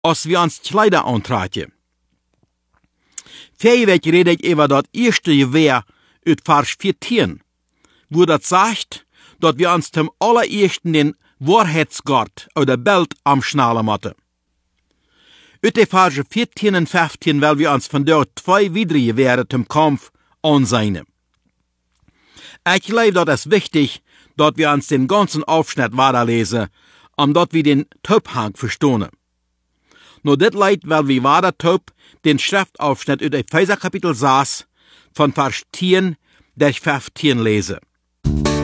als wir uns Kleider antragen. Vorweg rede ich über das erste Gewehr uit Vers 14, wo das sagt, dass wir uns zum allerersten den Wahrheitsgott oder Bild am Schnallen müssen. Uit die Verse 14 und 15 weil wir uns von dort 2 weitere Gewehre zum Kampf ansehen. Ich glaube, das ist wichtig, dass wir uns den ganzen Aufschnitt weiterlesen, damit wir den Zusammenhang verstehen. Nur das leid, weil wir weiter den Schriftaufschnitt uit Epheser Kapitel 6 von Vers 10 bis 15 lesen.